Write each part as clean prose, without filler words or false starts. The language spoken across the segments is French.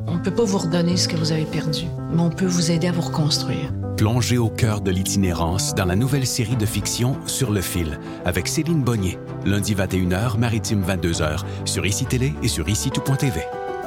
On ne peut pas vous redonner ce que vous avez perdu, mais on peut vous aider à vous reconstruire. Plongez au cœur de l'itinérance dans la nouvelle série de fiction Sur le fil, avec Céline Bonnier, lundi 21h, maritime 22h, sur ICI Télé et sur ICI-tout.tv.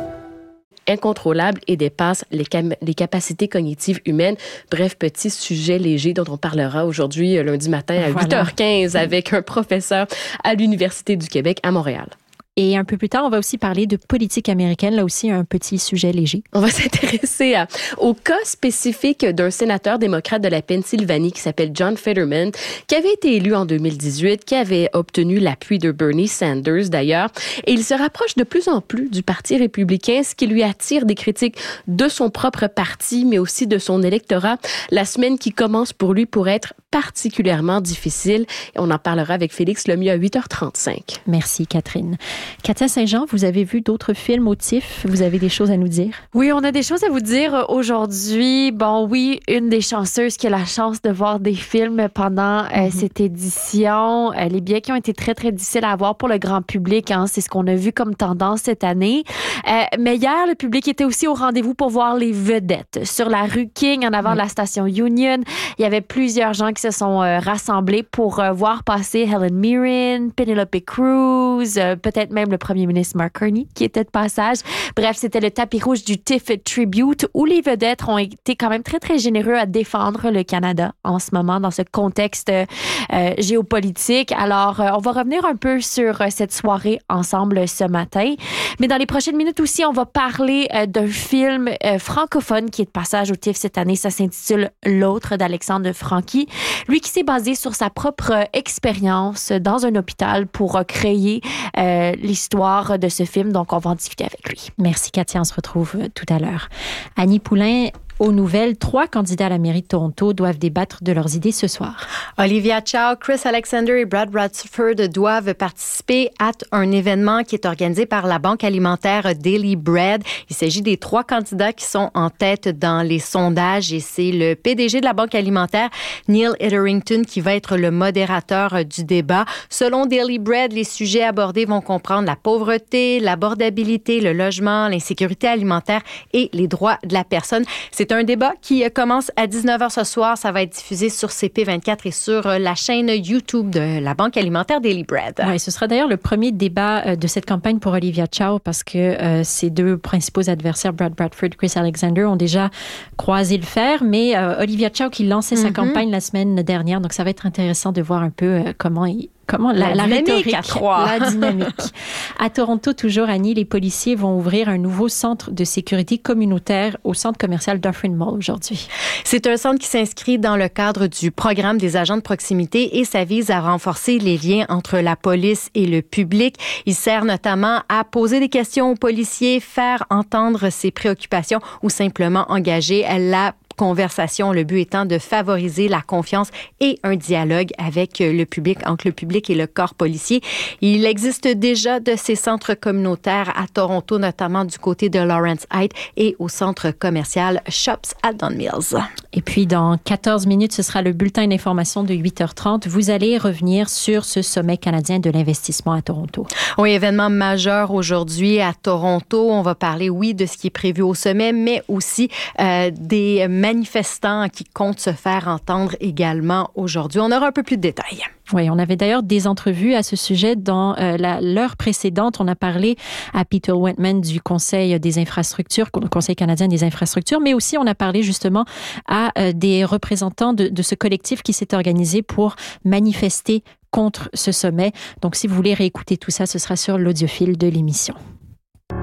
Incontrôlable et dépasse les capacités cognitives humaines. Bref, petit sujet léger dont on parlera aujourd'hui, lundi matin à 8h15 avec un professeur à l'Université du Québec à Montréal. Et un peu plus tard, on va aussi parler de politique américaine, là aussi un petit sujet léger. On va s'intéresser au cas spécifique d'un sénateur démocrate de la Pennsylvanie qui s'appelle John Fetterman, qui avait été élu en 2018, qui avait obtenu l'appui de Bernie Sanders d'ailleurs, et il se rapproche de plus en plus du Parti républicain, ce qui lui attire des critiques de son propre parti, mais aussi de son électorat. La semaine qui commence pour lui pourrait être particulièrement difficile. Et on en parlera avec Félix Lemieux à 8h35. Merci, Catherine. Katia Saint-Jean, vous avez vu d'autres films au TIFF? Vous avez des choses à nous dire? Oui, on a des choses à vous dire aujourd'hui. Bon, oui, une des chanceuses qui a la chance de voir des films pendant cette édition. Les billets qui ont été très, très difficiles à avoir pour le grand public. Hein, c'est ce qu'on a vu comme tendance cette année. Mais hier, le public était aussi au rendez-vous pour voir les vedettes. Sur la rue King, en avant de la station Union, il y avait plusieurs gens qui se sont rassemblés pour voir passer Helen Mirren, Penelope Cruz, peut-être même le premier ministre Mark Carney qui était de passage. Bref, c'était le tapis rouge du TIFF Tribute où les vedettes ont été quand même très, très généreux à défendre le Canada en ce moment dans ce contexte géopolitique. Alors, on va revenir un peu sur cette soirée ensemble ce matin. Mais dans les prochaines minutes aussi, on va parler d'un film francophone qui est de passage au TIFF cette année. Ça s'intitule L'autre d'Alexandre Franqui. Lui qui s'est basé sur sa propre expérience dans un hôpital pour créer l'histoire de ce film. Donc, on va en discuter avec lui. Merci, Katia. On se retrouve tout à l'heure. Annie Poulain, aux nouvelles, 3 candidats à la mairie de Toronto doivent débattre de leurs idées ce soir. Olivia Chow, Chris Alexander et Brad Radford doivent participer à un événement qui est organisé par la banque alimentaire Daily Bread. Il s'agit des 3 candidats qui sont en tête dans les sondages et c'est le PDG de la banque alimentaire, Neil Etherington, qui va être le modérateur du débat. Selon Daily Bread, les sujets abordés vont comprendre la pauvreté, l'abordabilité, le logement, l'insécurité alimentaire et les droits de la personne. C'est un débat qui commence à 19h ce soir. Ça va être diffusé sur CP24 et sur la chaîne YouTube de la Banque alimentaire Daily Bread. Oui, ce sera d'ailleurs le premier débat de cette campagne pour Olivia Chow parce que ses 2 principaux adversaires, Brad Bradford et Chris Alexander, ont déjà croisé le fer. Mais Olivia Chow qui lançait sa campagne la semaine dernière. Donc, ça va être intéressant de voir un peu comment la dynamique à 3. La dynamique. À Toronto, toujours, Annie, les policiers vont ouvrir un nouveau centre de sécurité communautaire au centre commercial Dufferin Mall aujourd'hui. C'est un centre qui s'inscrit dans le cadre du programme des agents de proximité et ça vise à renforcer les liens entre la police et le public. Il sert notamment à poser des questions aux policiers, faire entendre ses préoccupations ou simplement engager la conversation, le but étant de favoriser la confiance et un dialogue avec le public, entre le public et le corps policier. Il existe déjà de ces centres communautaires à Toronto, notamment du côté de Lawrence Heights et au centre commercial Shops à Don Mills. Et puis, dans 14 minutes, ce sera le bulletin d'information de 8h30. Vous allez revenir sur ce sommet canadien de l'investissement à Toronto. Oui, événement majeur aujourd'hui à Toronto. On va parler, oui, de ce qui est prévu au sommet, mais aussi des manifestants qui comptent se faire entendre également aujourd'hui. On aura un peu plus de détails. Oui, on avait d'ailleurs des entrevues à ce sujet dans l'heure précédente. On a parlé à Peter Whitman du Conseil des infrastructures, Conseil canadien des infrastructures, mais aussi on a parlé justement à des représentants de ce collectif qui s'est organisé pour manifester contre ce sommet. Donc, si vous voulez réécouter tout ça, ce sera sur l'audiofile de l'émission.